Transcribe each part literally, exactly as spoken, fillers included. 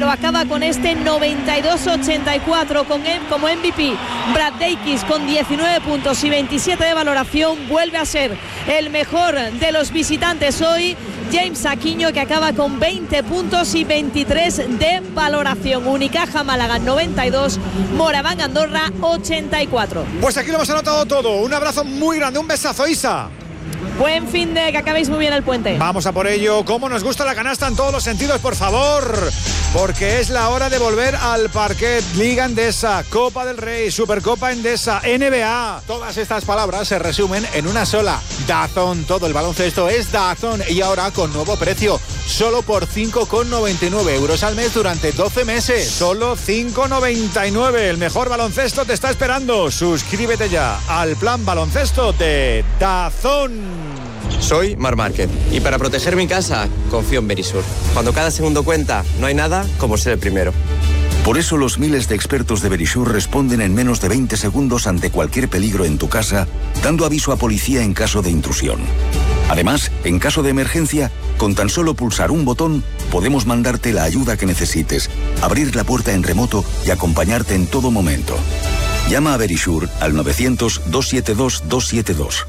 lo acaba con este noventa y dos ochenta y cuatro con él como M V P. Brad Davis con diecinueve puntos y veintisiete de valoración vuelve a ser el mejor de los visitantes hoy. James Aquino, que acaba con veinte puntos y veintitrés de valoración. Unicaja Málaga noventa y dos, Moraván Andorra ochenta y cuatro. Pues aquí lo hemos anotado todo. Un abrazo muy grande, un besazo, Isa. Buen fin de, que acabéis muy bien el puente. Vamos a por ello. Cómo nos gusta la canasta en todos los sentidos, por favor. Porque es la hora de volver al parquet. Liga Endesa, Copa del Rey, Supercopa Endesa, N B A. Todas estas palabras se resumen en una sola. DAZN. Todo el baloncesto es DAZN. Y ahora con nuevo precio. Solo por cinco con noventa y nueve euros al mes durante doce meses. Solo cinco con noventa y nueve. El mejor baloncesto te está esperando. Suscríbete ya al plan baloncesto de DAZN. Soy Marc Márquez y para proteger mi casa confío en Verisur. Cuando cada segundo cuenta, no hay nada como ser el primero. Por eso los miles de expertos de Verisur responden en menos de veinte segundos ante cualquier peligro en tu casa, dando aviso a policía en caso de intrusión. Además, en caso de emergencia, con tan solo pulsar un botón, podemos mandarte la ayuda que necesites, abrir la puerta en remoto y acompañarte en todo momento. Llama a Verisur al novecientos, doscientos setenta y dos, doscientos setenta y dos.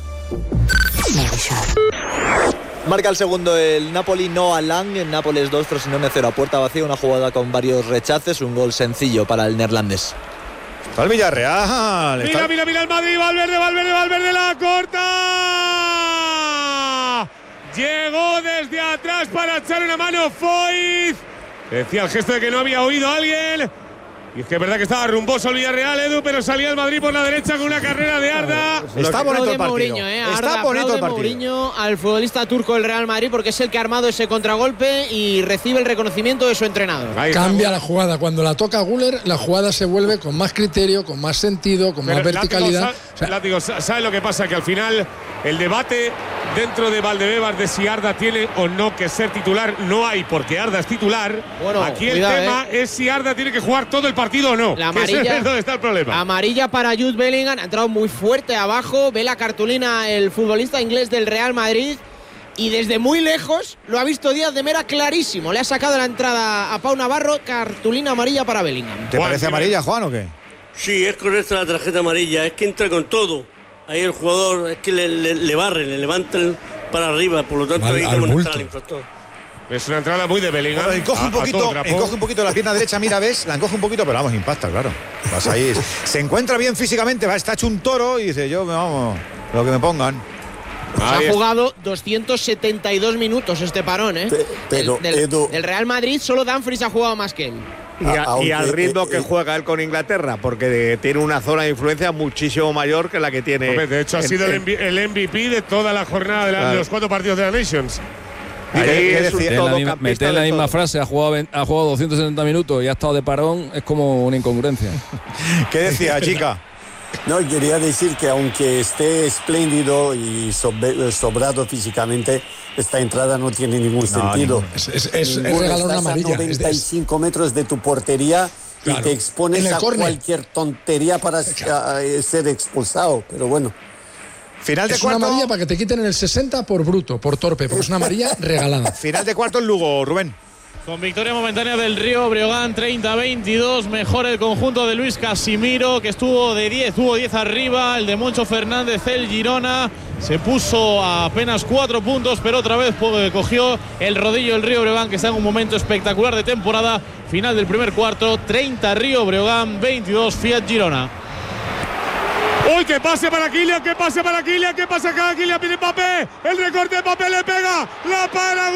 Marca el segundo el Napoli, Noah Lang. En Nápoles dos, Frosinone cero a puerta vacía. Una jugada con varios rechaces. Un gol sencillo para el neerlandés. Está el Villarreal. Mira, está... mira, mira el Madrid. Valverde, Valverde, Valverde. La corta. Llegó desde atrás para echar una mano Foyth. Decía el gesto de que no había oído a alguien. Y es que es verdad que estaba rumboso el Villarreal, Edu, pero salía el Madrid por la derecha con una carrera de Arda. Está bonito el partido. Mourinho, eh. Está Arda, bonito el partido. Mourinho al futbolista turco del Real Madrid porque es el que ha armado ese contragolpe y recibe el reconocimiento de su entrenador. Cambia la jugada. Cuando la toca Güler, la jugada se vuelve con más criterio, con más sentido, con pero más verticalidad. Látigo, o sea, látigo, ¿sabes lo que pasa? Que al final el debate dentro de Valdebebas de si Arda tiene o no que ser titular no hay, porque Arda es titular. Bueno, aquí cuidado, el tema eh. es si Arda tiene que jugar todo el partido o no. La amarilla, es donde está el problema. Amarilla para Jude Bellingham, ha entrado muy fuerte abajo, ve la cartulina el futbolista inglés del Real Madrid y desde muy lejos lo ha visto Díaz de Mera clarísimo. Le ha sacado la entrada a Pau Navarro, cartulina amarilla para Bellingham. ¿Te Juan, parece amarilla, Juan, o qué? Sí, es correcta la tarjeta amarilla, es que entra con todo. Ahí el jugador es que le, le, le barre, le levanta el, para arriba, por lo tanto Mal, ahí como está el infractor. Es una entrada muy de Bellingham. Bueno, encoge un poquito, encoge un poquito la pierna derecha, mira, ves, la encoge un poquito, pero vamos, impacta, claro. Vas ahí, se encuentra bien físicamente, va, está hecho un toro y dice, yo, vamos, lo que me pongan. Se ha jugado doscientos setenta y dos minutos este parón, ¿eh? Pero, del, del, Edu, del Real Madrid solo Dumfries ha jugado más que él. Y, a, y al ritmo eh, que juega él con Inglaterra, porque tiene una zona de influencia muchísimo mayor que la que tiene. Hombre, de hecho, ha en, sido en, el M V P de toda la jornada de, la, claro. de los cuatro partidos de la Nations. Ahí es un todo meter la misma frase, ha jugado, ha jugado doscientos setenta minutos y ha estado de parón, es como una incongruencia. ¿Qué decía, chica? No, quería decir que aunque esté espléndido y sobrado físicamente, esta entrada no tiene ningún no, sentido. No, es, es, es, es regalar una amarilla. A noventa y cinco metros de tu portería, claro, y te expones a corner. Cualquier tontería para a, a ser expulsado, pero bueno. Final de es cuarto. Una amarilla para que te quiten en el sesenta por bruto, por torpe, porque es una amarilla regalada. Final de cuarto en Lugo, Rubén. Con victoria momentánea del Río Breogán, treinta a veintidós. Mejor el conjunto de Luis Casimiro, que estuvo de diez, tuvo diez arriba. El de Moncho Fernández, el Girona, se puso a apenas cuatro puntos, pero otra vez cogió el rodillo el Río Breogán, que está en un momento espectacular de temporada. Final del primer cuarto, treinta Río Breogán, veintidós Fiat Girona. ¡Uy, que pase para Kylian, que pase para Kylian, que pase acá! Kylian pide Mbappé, el recorte de Mbappé le pega, la para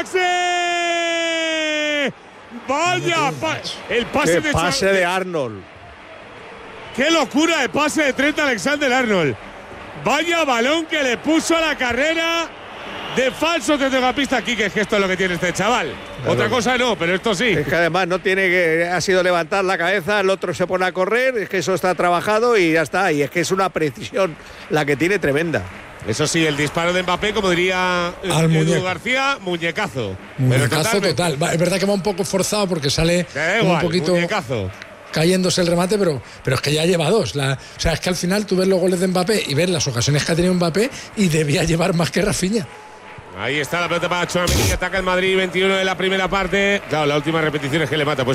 Gulaxe. Vaya, pa el pase ¡Qué de pase de Arnold! ¡Qué locura de pase de Trent Alexander-Arnold! Vaya balón que le puso a la carrera de falso centrocampista aquí, que es que esto es lo que tiene este chaval. Claro. Otra cosa no, pero esto sí. Es que además no tiene que, ha sido levantar la cabeza, el otro se pone a correr, es que eso está trabajado y ya está. Y es que es una precisión la que tiene tremenda. Eso sí, el disparo de Mbappé, como diría Al Edu muñeco. García, muñecazo. Muñecazo total. Va, es verdad que va un poco forzado porque sale igual, un poquito muñecazo. Cayéndose el remate, pero, pero es que ya lleva dos. La, o sea, es que al final tú ves los goles de Mbappé y ves las ocasiones que ha tenido Mbappé y debía llevar más que Rafinha. Ahí está la pelota para Tchouaméni, ataca el Madrid, veintiuno de la primera parte. Claro, la última repetición es que le mata. Pues